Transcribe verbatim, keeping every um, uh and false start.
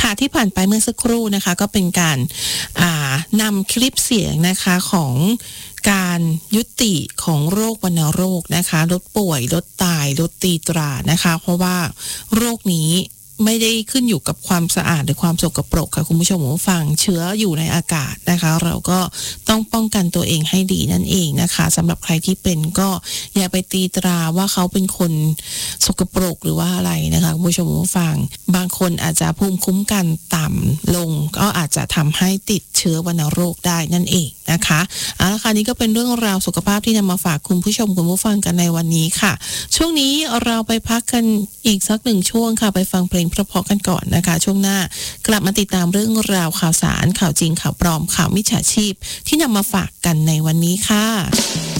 ค่ะที่ผ่านไปเมื่อสักครู่นะคะก็เป็นการอ่านำคลิปเสียงนะคะของการยุติของโรควัณโรคนะคะลดป่วยลดตายลดตีตรานะคะเพราะว่าโรคนี้ไม่ได้ขึ้นอยู่กับความสะอาดหรือความสกปรกค่ะคุณผู้ชมผู้ฟังเชื้ออยู่ในอากาศนะคะเราก็ต้องป้องกันตัวเองให้ดีนั่นเองนะคะสำหรับใครที่เป็นก็อย่าไปตีตราว่าเขาเป็นคนสกปรกหรือว่าอะไรนะคะคุณผู้ชมผู้ฟังบางคนอาจจะภูมิคุ้มกันต่ำลงก็อาจจะทำให้ติดเชื้อวัณโรคได้นั่นเองนะคะเอาละค่ะนี่ก็เป็นเรื่องราวสุขภาพที่นำมาฝากคุณผู้ชมคุณผู้ฟังกันในวันนี้ค่ะช่วงนี้เราไปพักกันอีกสักหนึ่งช่วงค่ะไปฟังเพลงเพราะๆกันก่อนนะคะช่วงหน้ากลับมาติดตามเรื่องราวข่าวสารข่าวจริงข่าวปลอมข่าวมิจฉาชีพที่นำมาฝากกันในวันนี้ค่ะ